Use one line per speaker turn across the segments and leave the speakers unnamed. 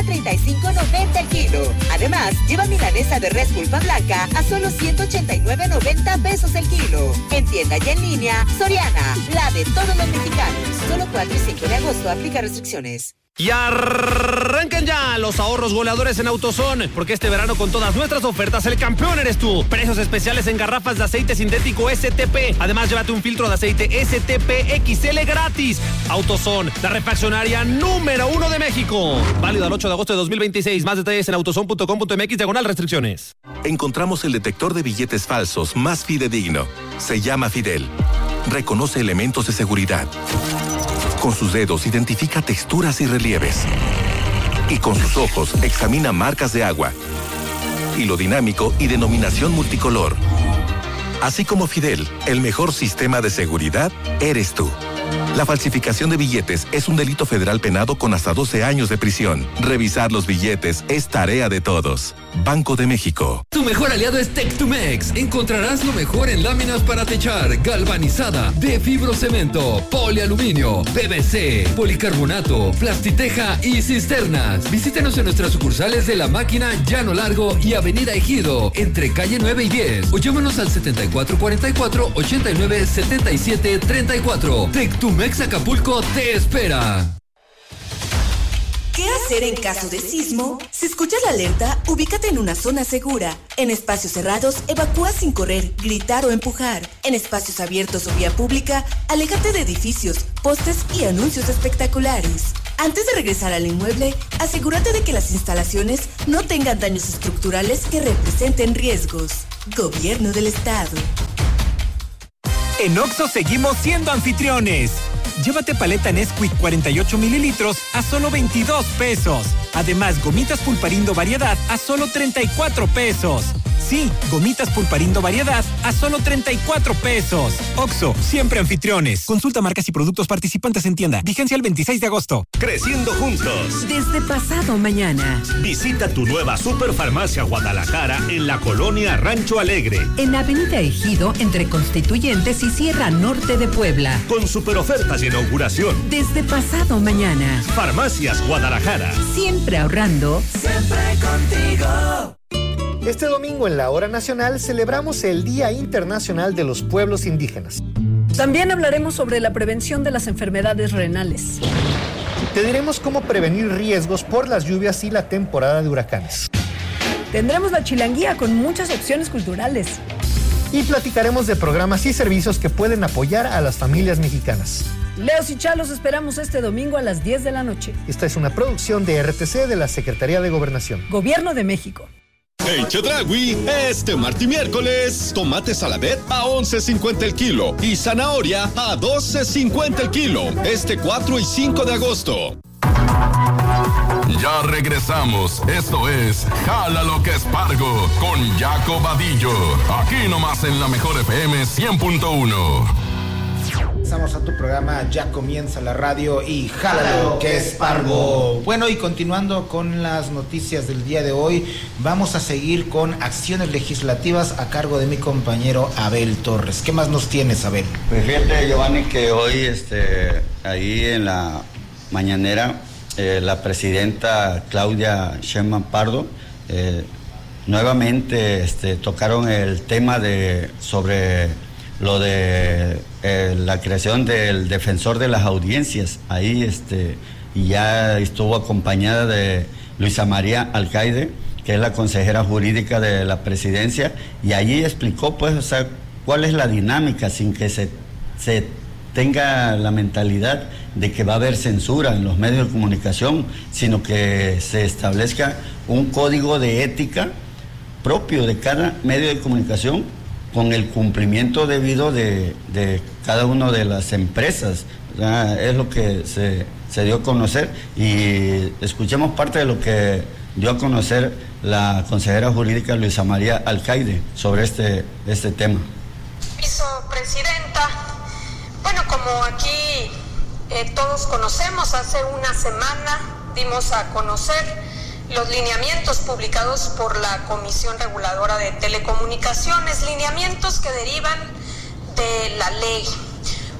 35.90 el kilo. Además, lleva milanesa de res pulpa blanca a solo 189.90 pesos el kilo. En tienda y en línea, Soriana, la de todos los mexicanos. Solo 4 y 5 de agosto, aplica restricciones.
Y arrancan ya los ahorros goleadores en AutoZone, porque este verano con todas nuestras ofertas el campeón eres tú. Precios especiales en garrafas de aceite sintético STP. Además, llévate un filtro de aceite STP XL gratis. AutoZone, la refaccionaria número 1 de México. Válido al 8 de agosto de 2026. Más detalles en autozone.com.mx/restricciones.
Encontramos el detector de billetes falsos más fidedigno. Se llama Fidel. Reconoce elementos de seguridad. Con sus dedos identifica texturas y relieves. Y con sus ojos examina marcas de agua, hilo dinámico y denominación multicolor. Así como Fidel, el mejor sistema de seguridad eres tú. La falsificación de billetes es un delito federal penado con hasta 12 años de prisión. Revisar los billetes es tarea de todos. Banco de México.
Tu mejor aliado es Tectumex. Encontrarás lo mejor en láminas para techar, galvanizada, de fibrocemento, polialuminio, PVC, policarbonato, plastiteja y cisternas. Visítanos en nuestras sucursales de La Máquina, Llano Largo y Avenida Ejido, entre calle 9 y 10. O llámanos al 7444-897734. Tectumex Acapulco te espera.
¿Qué hacer en caso de sismo? Si escuchas la alerta, ubícate en una zona segura. En espacios cerrados, evacúa sin correr, gritar o empujar. En espacios abiertos o vía pública, aléjate de edificios, postes y anuncios espectaculares. Antes de regresar al inmueble, asegúrate de que las instalaciones no tengan daños estructurales que representen riesgos. Gobierno del Estado.
En Oxxo seguimos siendo anfitriones. Llévate paleta Nesquik 48 mililitros a solo 22 pesos. Además, gomitas Pulparindo variedad a solo 34 pesos. Sí, gomitas Pulparindo variedad a solo 34 pesos. Oxxo, siempre anfitriones. Consulta marcas y productos participantes en tienda. Vigencia el 26 de agosto.
Creciendo juntos.
Desde pasado mañana.
Visita tu nueva Superfarmacia Guadalajara en la colonia Rancho Alegre.
En Avenida Ejido, entre Constituyentes y Sierra Norte de Puebla.
Con superofertas de inauguración.
Desde pasado mañana.
Farmacias Guadalajara.
Siempre ahorrando.
Siempre contigo.
Este domingo en la Hora Nacional celebramos el Día Internacional de los Pueblos Indígenas.
También hablaremos sobre la prevención de las enfermedades renales.
Te diremos cómo prevenir riesgos por las lluvias y la temporada de huracanes.
Tendremos la chilanguía con muchas opciones culturales.
Y platicaremos de programas y servicios que pueden apoyar a las familias mexicanas.
Leos y Chalos esperamos este domingo a las 10 de la noche.
Esta es una producción de RTC de la Secretaría de Gobernación.
Gobierno de México.
En Chedraui, este martes y miércoles, tomate saladet a 11.50 el kilo y zanahoria a 12.50 el kilo. Este 4 y 5 de agosto.
Ya regresamos. Esto es Jala lo que es Pargo con Jaco Vadillo. Aquí nomás en la Mejor FM 100.1.
Regresamos a tu programa, ya comienza la radio y jálalo que es Pargo. Bueno, y continuando con las noticias del día de hoy, vamos a seguir con acciones legislativas a cargo de mi compañero Abel Torres. ¿Qué más nos tienes, Abel?
Pues fíjate, Giovanni, que hoy ahí en la mañanera la presidenta Claudia Sheinbaum Pardo nuevamente tocaron el tema sobre lo de la creación del defensor de las audiencias. Ahí y ya estuvo acompañada de Luisa María Alcaide, que es la consejera jurídica de la presidencia, y allí explicó pues, cuál es la dinámica sin que se tenga la mentalidad de que va a haber censura en los medios de comunicación, sino que se establezca un código de ética propio de cada medio de comunicación con el cumplimiento debido de cada una de las empresas. Es lo que se dio a conocer, y escuchemos parte de lo que dio a conocer la consejera jurídica Luisa María Alcaide sobre este tema.
Vicepresidenta, bueno, como aquí todos conocemos, hace una semana dimos a conocer los lineamientos publicados por la Comisión Reguladora de Telecomunicaciones, lineamientos que derivan de la ley.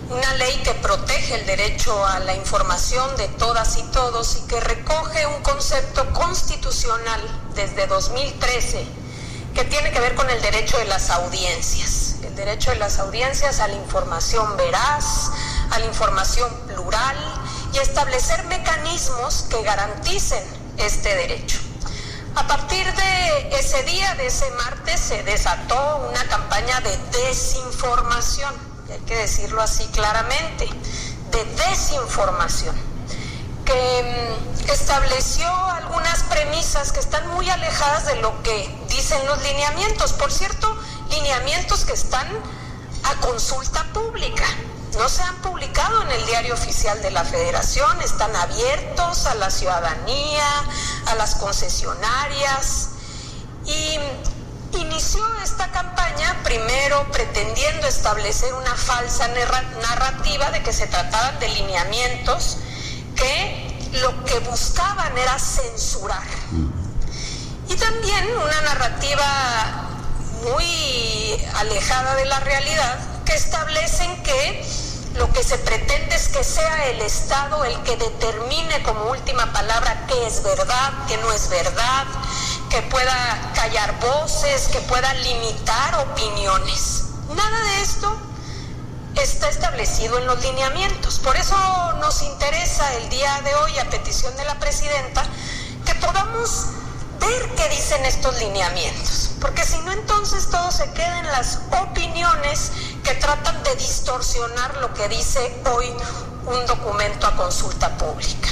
una ley que protege el derecho a la información de todas y todos y que recoge un concepto constitucional desde 2013 que tiene que ver con el derecho de las audiencias. El derecho de las audiencias a la información veraz, a la información plural y establecer mecanismos que garanticen este derecho. A partir de ese día, de ese martes, se desató una campaña de desinformación, y hay que decirlo así claramente, de desinformación, que estableció algunas premisas que están muy alejadas de lo que dicen los lineamientos. Por cierto, lineamientos que están a consulta pública. No se han publicado en el Diario Oficial de la Federación, están abiertos a la ciudadanía, a las concesionarias, y inició esta campaña primero pretendiendo establecer una falsa narrativa de que se trataban de lineamientos que lo que buscaban era censurar. Y también una narrativa muy alejada de la realidad, que establecen que lo que se pretende es que sea el Estado el que determine como última palabra qué es verdad, qué no es verdad, que pueda callar voces, que pueda limitar opiniones. Nada de esto está establecido en los lineamientos. Por eso nos interesa el día de hoy, a petición de la presidenta, que podamos ver qué dicen estos lineamientos, porque si no, entonces todo se queda en las opiniones que tratan de distorsionar lo que dice hoy un documento a consulta pública.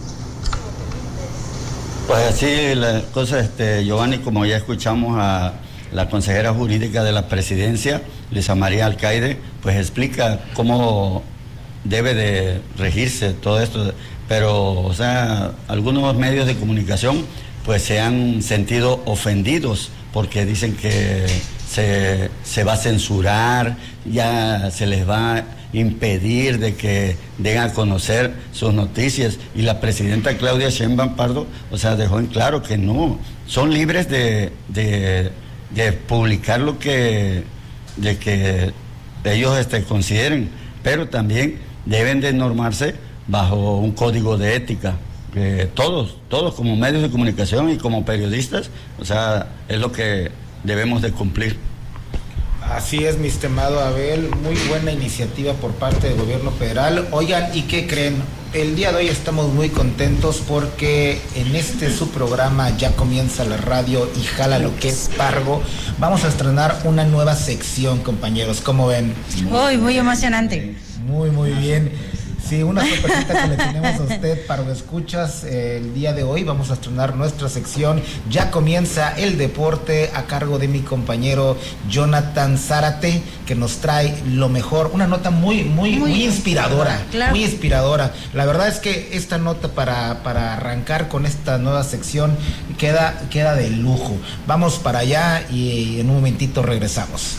Pues así la cosa, Giovanni, como ya escuchamos a la consejera jurídica de la presidencia, Luisa María Alcaide, pues explica cómo debe de regirse todo esto, pero, o sea, algunos medios de comunicación pues se han sentido ofendidos porque dicen que se va a censurar, ya se les va a impedir de que den a conocer sus noticias, y la presidenta Claudia Sheinbaum Pardo, o sea, dejó en claro que no, son libres de publicar lo que ellos consideren, pero también deben de normarse bajo un código de ética. Todos como medios de comunicación y como periodistas, o sea, es lo que debemos de cumplir.
Así es, mi estimado Abel, muy buena iniciativa por parte del gobierno federal. Oigan, ¿y qué creen? El día de hoy estamos muy contentos porque en su programa Ya Comienza la Radio y Jala lo que es Pargo, vamos a estrenar una nueva sección, compañeros. ¿Cómo ven?
Muy emocionante.
Muy bien. Sí, una sorpresita que le tenemos a usted, Pargo Escuchas. El día de hoy vamos a estrenar nuestra sección Ya Comienza el Deporte, a cargo de mi compañero Jonathan Zárate, que nos trae lo mejor, una nota muy inspiradora, claro. Muy inspiradora. La verdad es que esta nota para arrancar con esta nueva sección queda de lujo. Vamos para allá y en un momentito regresamos.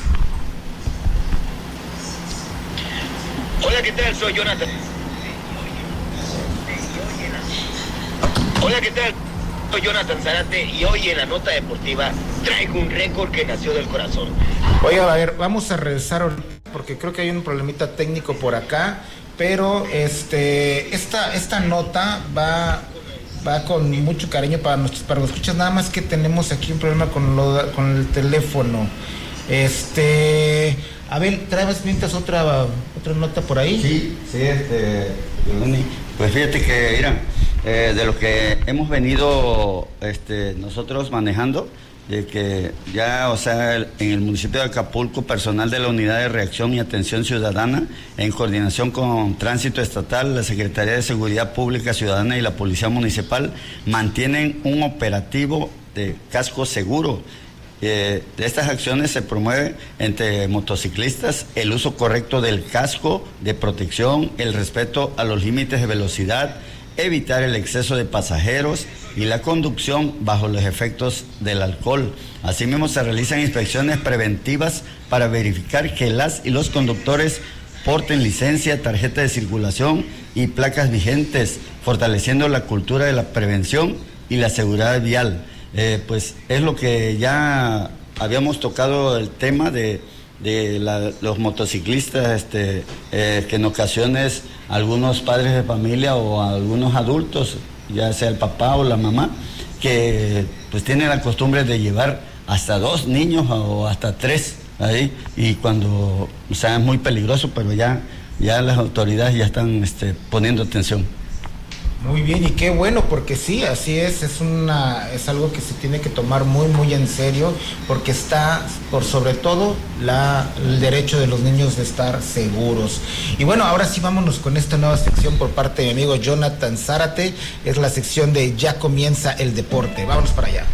Hola, ¿qué tal? Soy Jonathan. Hola, ¿qué tal? Soy Jonathan Zárate y hoy en la nota deportiva traigo un récord que nació del corazón.
Oiga, a ver, vamos a regresar porque creo que hay un problemita técnico por acá, pero esta nota va con mucho cariño para nuestros escuchas, nada más que tenemos aquí un problema con el teléfono. Abel, ¿traes mientras otra nota por ahí?
Sí, pues fíjate que, mira, de lo que hemos venido nosotros manejando, de que ya, o sea, en el municipio de Acapulco, personal de la Unidad de Reacción y Atención Ciudadana, en coordinación con Tránsito Estatal, la Secretaría de Seguridad Pública Ciudadana y la Policía Municipal, mantienen un operativo de casco seguro. De estas acciones se promueve entre motociclistas el uso correcto del casco de protección, el respeto a los límites de velocidad, evitar el exceso de pasajeros y la conducción bajo los efectos del alcohol. Asimismo, se realizan inspecciones preventivas para verificar que las y los conductores porten licencia, tarjeta de circulación y placas vigentes, fortaleciendo la cultura de la prevención y la seguridad vial. Pues es lo que ya habíamos tocado, el tema de los motociclistas, que en ocasiones algunos padres de familia o algunos adultos, ya sea el papá o la mamá, que pues tienen la costumbre de llevar hasta 2 niños o hasta 3 ahí, y cuando, o sea, es muy peligroso, pero ya las autoridades ya están poniendo atención.
Muy bien, y qué bueno, porque sí, así es algo que se tiene que tomar muy, muy en serio, porque está por sobre todo el derecho de los niños de estar seguros. Y bueno, ahora sí vámonos con esta nueva sección por parte de mi amigo Jonathan Zárate, es la sección de Ya Comienza el Deporte. Vámonos para allá.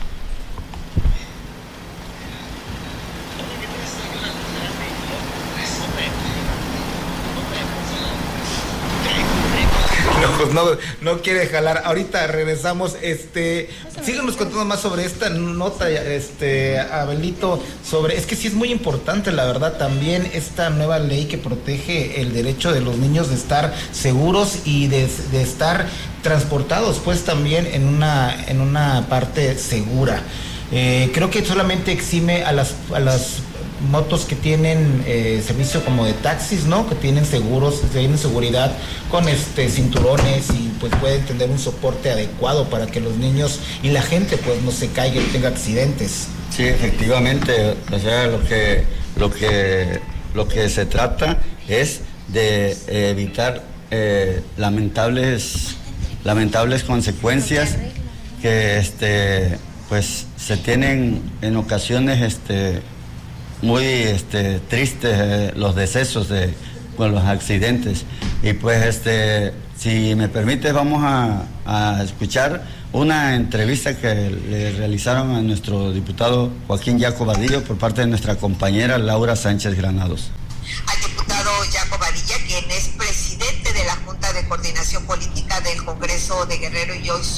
No quiere jalar. Ahorita regresamos. Síganos contando más sobre esta nota, Abelito, es que sí es muy importante, la verdad, también esta nueva ley que protege el derecho de los niños de estar seguros y de estar transportados, pues también en una parte segura. Creo que solamente exime a las motos que tienen servicio como de taxis, ¿no? Que tienen seguros, tienen seguridad con cinturones y pues pueden tener un soporte adecuado para que los niños y la gente pues no se caiga y tenga accidentes.
Sí, efectivamente, o sea, lo que se trata es de evitar lamentables consecuencias que pues se tienen en ocasiones muy tristes, los decesos con los accidentes. Y pues si me permite, vamos a escuchar una entrevista que le realizaron a nuestro diputado Joaquín Yaco Vadillo por parte de nuestra compañera Laura Sánchez Granados.
Al diputado Yaco Vadillo, quien es presidente de la Junta de Coordinación Política del Congreso de Guerrero, y hoy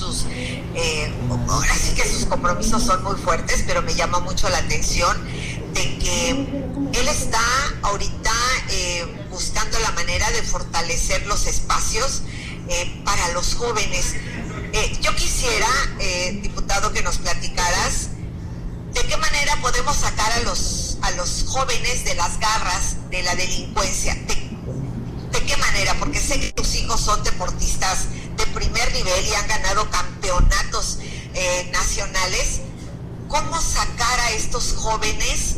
ahora sí que sus compromisos son muy fuertes, pero me llama mucho la atención de que él está ahorita buscando la manera de fortalecer los espacios para los jóvenes. Yo quisiera, diputado, que nos platicaras de qué manera podemos sacar a los jóvenes de las garras de la delincuencia. ¿De qué manera? Porque sé que tus hijos son deportistas de primer nivel y han ganado campeonatos nacionales. ¿Cómo sacar a estos jóvenes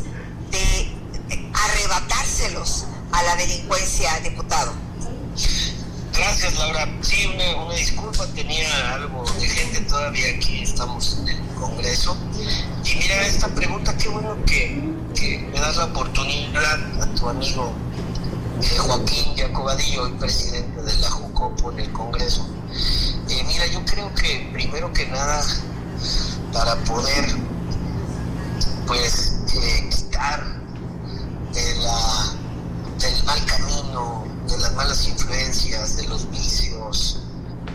de arrebatárselos a la delincuencia, diputado?
Gracias, Laura. Sí, una disculpa, tenía algo de gente todavía aquí, estamos en el Congreso. Y mira, esta pregunta, qué bueno que me das la oportunidad a tu amigo Joaquín Yaco Vadillo, hoy presidente de la JUCOPO en el Congreso. Mira, yo creo que primero que nada, para poder pues quitar del mal camino, de las malas influencias, de los vicios,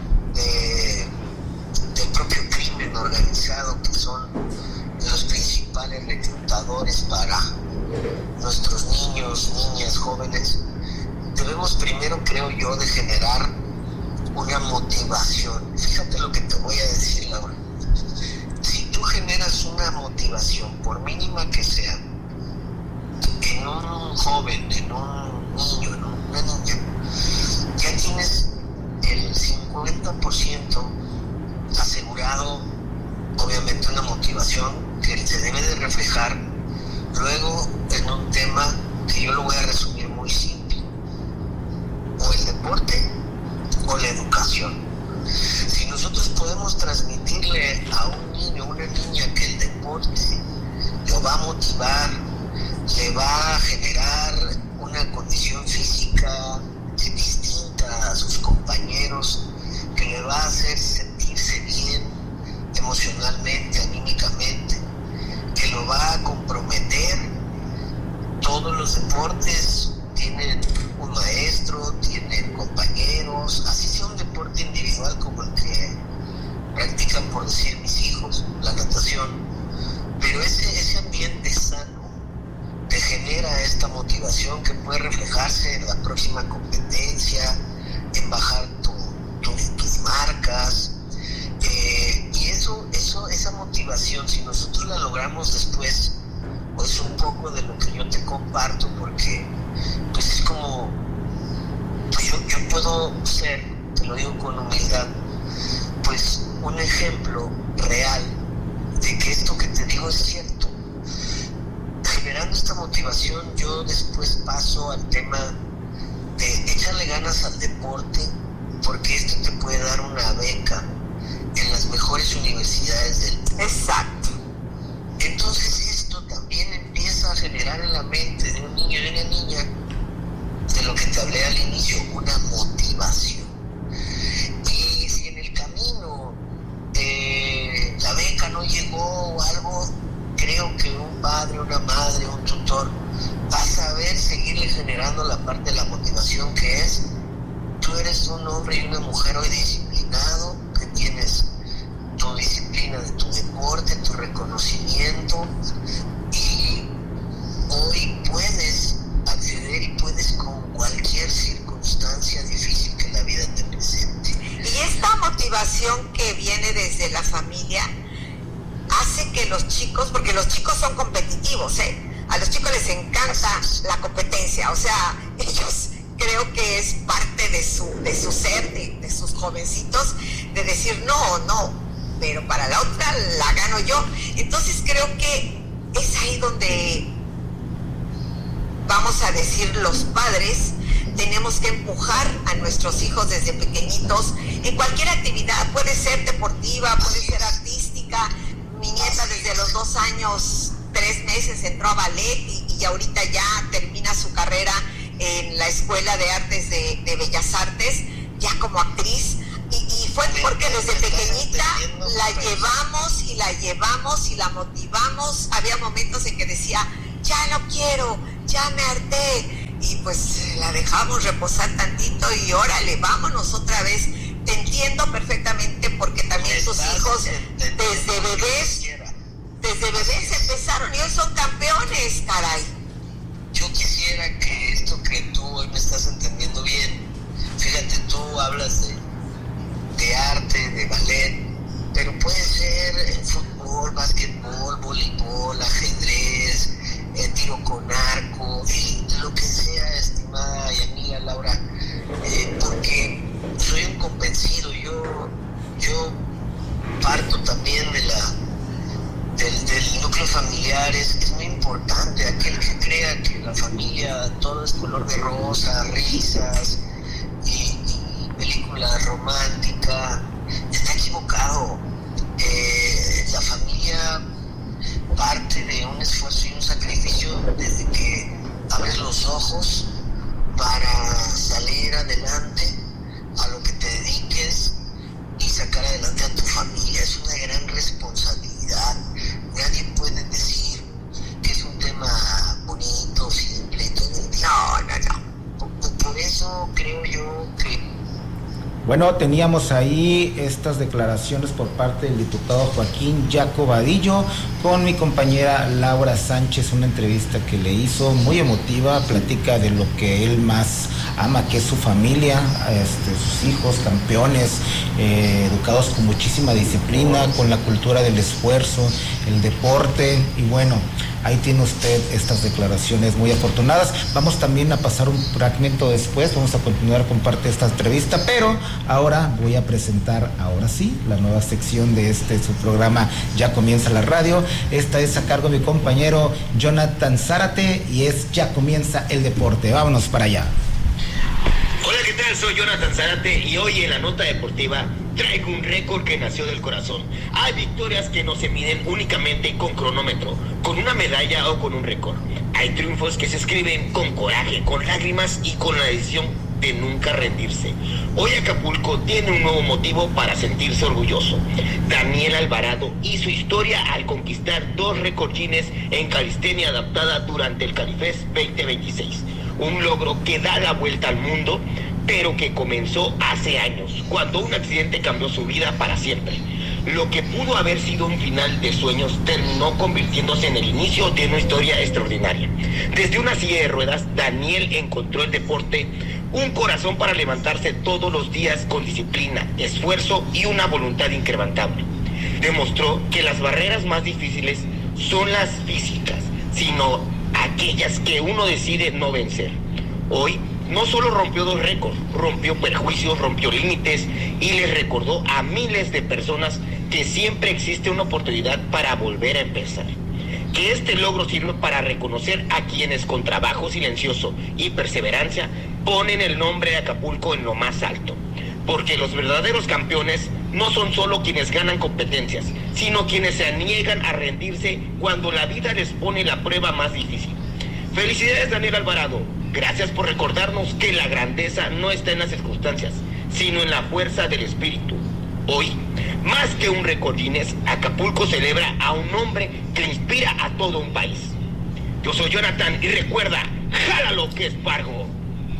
del propio crimen organizado, que son los principales reclutadores para nuestros niños, niñas, jóvenes, debemos primero, creo yo, de generar una motivación. Fíjate lo que te voy a decir, Laura. Si tú generas una motivación, por mínima que sea, en un joven, en un niño, en una niña, ya tienes el 50% asegurado, obviamente una motivación que se debe de reflejar luego en un tema que yo lo voy a resumir muy simple: o el deporte o la educación. Si nosotros podemos transmitirle a un niño o una niña que el deporte lo va a motivar, le va a generar una condición física distinta a sus compañeros, que le va a hacer sentirse bien emocionalmente, anímicamente, que lo va a comprometer. Todos los deportes tienen un maestro, tienen compañeros, así sea un deporte individual como el que practican, por decir, mis hijos, la natación, pero ese ambiente sano te genera esta motivación que puede reflejarse en la próxima competencia, en bajar tus marcas, y esa motivación, si nosotros la logramos después, o pues un poco de lo que yo te comparto, porque pues es como, pues yo puedo ser, te lo digo con humildad, pues un ejemplo real de que esto que te digo es cierto. Generando esta motivación, yo después paso al tema de echarle ganas al deporte, porque esto te puede dar una beca en las mejores universidades del mundo.
Exacto.
Entonces esto también empieza a generar en la mente de un niño y de una niña, de lo que te hablé al inicio, una motivación. Y si en el camino la beca no llegó o algo, creo que un padre, una madre, un tutor va a saber seguirle generando la parte de la motivación, que es: tú eres un hombre y una mujer hoy disciplinado, que tienes tu disciplina de tu deporte, tu reconocimiento, y hoy puedes acceder y puedes con cualquier circunstancia difícil que la vida te presente.
Y esta motivación que viene desde la familia hace que los chicos, porque los chicos son competitivos, a los chicos les encanta la competencia, o sea, ellos creo que es parte de su ser, de sus jovencitos, de decir no, pero para la otra la gano yo. Entonces creo que es ahí donde, vamos a decir, los padres tenemos que empujar a nuestros hijos desde pequeñitos en cualquier actividad. Puede ser deportiva, puede ser artística. Mi nieta desde los 2 años, 3 meses entró a ballet y ahorita ya termina su carrera en la Escuela de Artes de Bellas Artes, ya como actriz. Y fue porque desde pequeñita la llevamos y la motivamos. Había momentos en que decía, ya no quiero, ya me harté. Y pues la dejamos reposar tantito y órale, vámonos otra vez. Te entiendo perfectamente, porque también tus hijos desde bebés empezaron y hoy son campeones, caray.
Yo quisiera que esto que tú hoy me estás entendiendo bien, fíjate, tú hablas de arte, de ballet, pero puede ser en fútbol, básquetbol, voleibol, ajedrez, tiro con arco, lo que sea, estimada y amiga Laura, porque soy un convencido, yo parto también del núcleo familiar. Es muy importante. Aquel que crea que la familia todo es color de rosa, risas y película romántica, está equivocado. La familia parte de un esfuerzo y un sacrificio desde que abres los ojos para salir adelante a lo que te dediques y sacar adelante a tu familia. Es una gran responsabilidad. Nadie puede decir que es un tema bonito, simple y todo el día. No. Por eso creo yo que...
Bueno, teníamos ahí estas declaraciones por parte del diputado Joaquín Jaco Vadillo con mi compañera Laura Sánchez, una entrevista que le hizo muy emotiva. Platica de lo que él más ama, que es su familia, sus hijos campeones, educados con muchísima disciplina, con la cultura del esfuerzo, el deporte. Y bueno, ahí tiene usted estas declaraciones muy afortunadas. Vamos también a pasar un fragmento después, vamos a continuar con parte de esta entrevista, pero ahora voy a presentar, ahora sí, la nueva sección de su programa Ya Comienza la Radio. Esta es a cargo de mi compañero Jonathan Zárate y es Ya Comienza el Deporte. Vámonos para allá.
Hola, ¿qué tal? Soy Jonathan Zárate y hoy en la nota deportiva traigo un récord que nació del corazón. Hay victorias que no se miden únicamente con cronómetro, con una medalla o con un récord. Hay triunfos que se escriben con coraje, con lágrimas y con la decisión de nunca rendirse. Hoy Acapulco tiene un nuevo motivo para sentirse orgulloso. Daniel Alvarado hizo historia al conquistar 2 recordines en calistenia adaptada durante el Califest 2026. Un logro que da la vuelta al mundo, pero que comenzó hace años, cuando un accidente cambió su vida para siempre. Lo que pudo haber sido un final de sueños terminó convirtiéndose en el inicio de una historia extraordinaria. Desde una silla de ruedas, Daniel encontró el deporte un corazón para levantarse todos los días con disciplina, esfuerzo y una voluntad inquebrantable. Demostró que las barreras más difíciles son las físicas. sino aquellas que uno decide no vencer. Hoy no solo rompió 2 récords, rompió perjuicios, rompió límites y les recordó a miles de personas que siempre existe una oportunidad para volver a empezar. Que este logro sirve para reconocer a quienes con trabajo silencioso y perseverancia ponen el nombre de Acapulco en lo más alto. Porque los verdaderos campeones no son solo quienes ganan competencias, sino quienes se niegan a rendirse cuando la vida les pone la prueba más difícil. Felicidades, Daniel Alvarado. Gracias por recordarnos que la grandeza no está en las circunstancias, sino en la fuerza del espíritu. Hoy, más que un récord Guinness, Acapulco celebra a un hombre que inspira a todo un país. Yo soy Jonathan y recuerda, jálalo que es Pargo.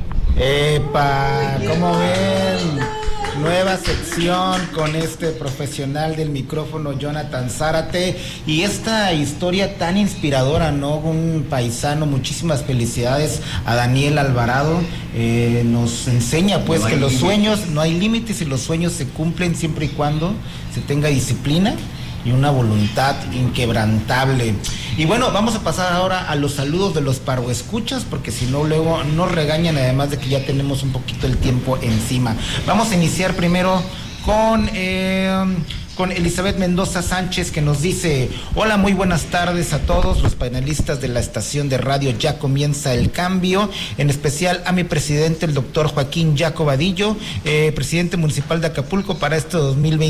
¡Epa! ¿Cómo ven? Nueva sección con este profesional del micrófono, Jonathan Zárate, y esta historia tan inspiradora, ¿no? Un paisano, muchísimas felicidades a Daniel Alvarado. Nos enseña pues que los sueños, no hay límites y los sueños se cumplen siempre y cuando se tenga disciplina y una voluntad inquebrantable. Y bueno, vamos a pasar ahora a los saludos de los parvoescuchas, porque si no luego nos regañan, además de que ya tenemos un poquito el tiempo encima. Vamos a iniciar primero con Elizabeth Mendoza Sánchez, que nos dice: hola, muy buenas tardes a todos los panelistas de la estación de radio Ya Comienza el Cambio, en especial a mi presidente, el doctor Joaquín Yaco Vadillo, presidente municipal de Acapulco para este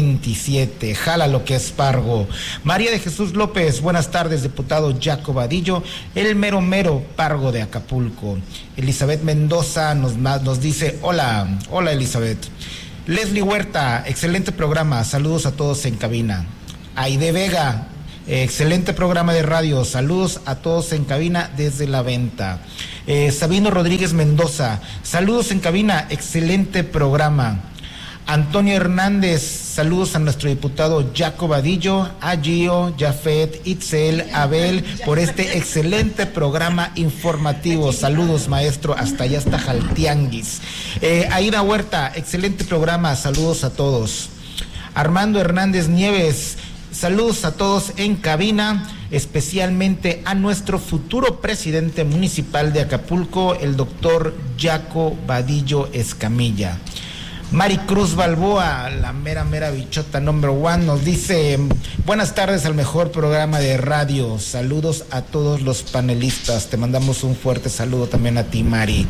2027. Jala lo que es Pargo. María de Jesús López, buenas tardes, diputado Yaco Vadillo, el mero Pargo de Acapulco. Elizabeth Mendoza nos dice: hola Elizabeth. Leslie Huerta, excelente programa, saludos a todos en cabina. Aide Vega, excelente programa de radio, saludos a todos en cabina desde La Venta. Sabino Rodríguez Mendoza, saludos en cabina, excelente programa. Antonio Hernández, saludos a nuestro diputado Yaco Vadillo, a Gio, Jafet, Itzel, Abel, por este excelente programa informativo. Saludos, maestro, hasta allá hasta Jaltianguis. Aida Huerta, excelente programa, saludos a todos. Armando Hernández Nieves, saludos a todos en cabina, especialmente a nuestro futuro presidente municipal de Acapulco, el doctor Yaco Vadillo Escamilla. Maricruz Balboa, la mera bichota number 1, nos dice: buenas tardes al mejor programa de radio, saludos a todos los panelistas, te mandamos un fuerte saludo también a ti, Mari.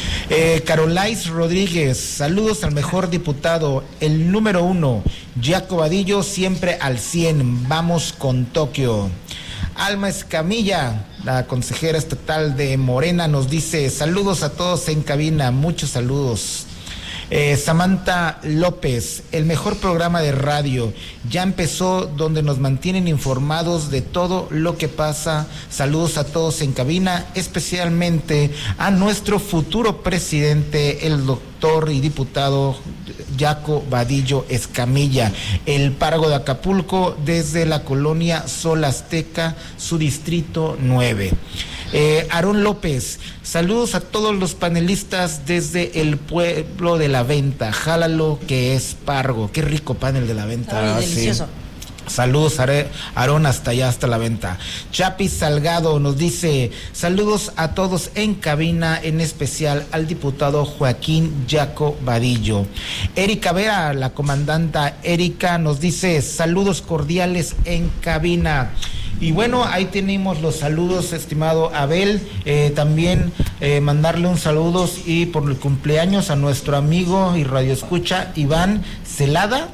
Carolais Rodríguez, saludos al mejor diputado, el número 1, Yaco Vadillo, siempre al 100, vamos con Tokio. Alma Escamilla, la consejera estatal de Morena, nos dice: saludos a todos en cabina, muchos saludos. Samantha López, el mejor programa de radio, ya empezó, donde nos mantienen informados de todo lo que pasa. Saludos a todos en cabina, especialmente a nuestro futuro presidente, el doctor y diputado Yaco Vadillo Escamilla, el Pargo de Acapulco, desde la colonia Sol Azteca, su distrito 9. Aarón López, saludos a todos los panelistas desde el pueblo de La Venta, jálalo que es Pargo. Qué rico panel de La Venta.
Ay, delicioso.
Saludos, Aarón, hasta allá, hasta La Venta. Chapi Salgado nos dice: saludos a todos en cabina, en especial al diputado Joaquín Yaco Vadillo. Erika Vera, la comandanta Erika, nos dice: saludos cordiales en cabina. Y bueno, ahí tenemos los saludos, estimado Abel. También mandarle un saludo y por el cumpleaños a nuestro amigo y radioescucha Iván Celada,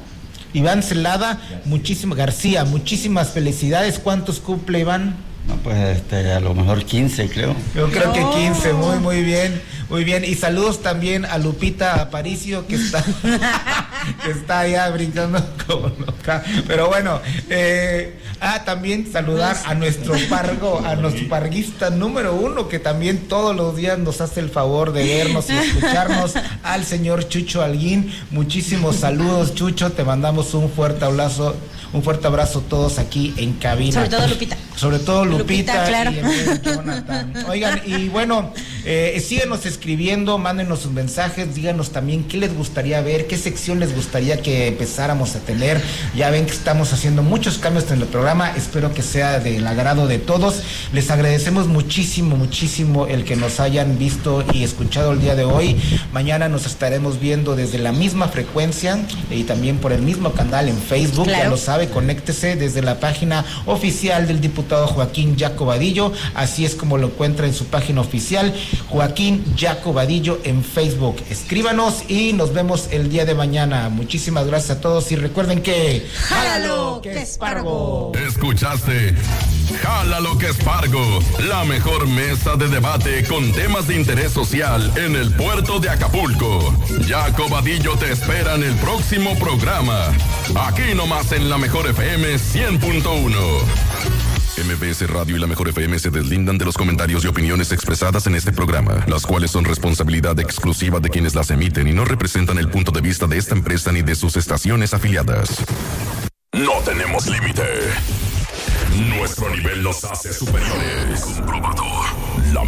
García, muchísimas felicidades. ¿Cuántos cumple, Iván?
No, pues a lo mejor 15, creo.
Yo creo que 15, muy bien. Y saludos también a Lupita Aparicio, que está que está allá brincando como loca. Pero bueno, también saludar a nuestro parguista número 1, que también todos los días nos hace el favor de vernos y escucharnos, al señor Chucho Alguín. Muchísimos saludos, Chucho, te mandamos un fuerte abrazo Un fuerte abrazo a todos aquí en cabina.
Sobre todo Lupita.
Sobre todo Lupita,
claro.
Y Jonathan. Oigan, y bueno, síganos escribiendo, mándenos sus mensajes, díganos también qué les gustaría ver, qué sección les gustaría que empezáramos a tener. Ya ven que estamos haciendo muchos cambios en el programa, espero que sea del agrado de todos. Les agradecemos muchísimo el que nos hayan visto y escuchado el día de hoy. Mañana nos estaremos viendo desde la misma frecuencia y también por el mismo canal en Facebook. Claro. Ya lo sabe, conéctese desde la página oficial del diputado Joaquín Yaco Badillo, así es como lo encuentra en su página oficial, Joaquín Yaco Badillo en Facebook. Escríbanos y nos vemos el día de mañana. Muchísimas gracias a todos y recuerden que
¡jálalo que es Pargo!
Escuchaste Jálalo que es Pargo, la mejor mesa de debate con temas de interés social en el puerto de Acapulco. Yaco Badillo te espera en el próximo programa, aquí nomás en la Mejor FM 100.1. MBS Radio y la Mejor FM se deslindan de los comentarios y opiniones expresadas en este programa, las cuales son responsabilidad exclusiva de quienes las emiten y no representan el punto de vista de esta empresa ni de sus estaciones afiliadas. No tenemos límite. Nuestro nivel nos hace superiores. Comprobado. La